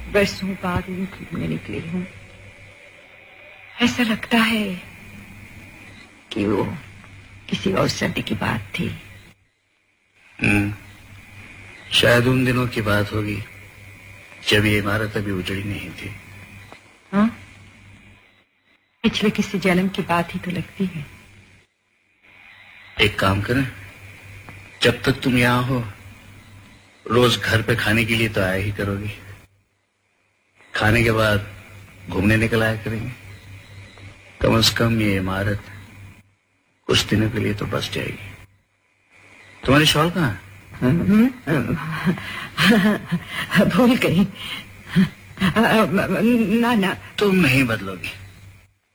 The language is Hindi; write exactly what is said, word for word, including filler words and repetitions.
बरसों बाद यूं घूमने निकली हूँ। ऐसा लगता है कि वो किसी और सदी की बात थी। हम्म, शायद उन दिनों की बात होगी जब ये इमारत अभी उजड़ी नहीं थी। हाँ, पिछले किसी जन्म की बात ही तो लगती है। एक काम करें, जब तक तुम यहाँ हो रोज घर पे खाने के लिए तो आया ही करोगी। खाने के बाद घूमने निकल आया करेंगे। कम से कम ये इमारत कुछ दिनों के लिए तो बस जाएगी। तुम्हारी शॉल कहाँ है? भूल गई। ना ना, तुम नहीं बदलोगी।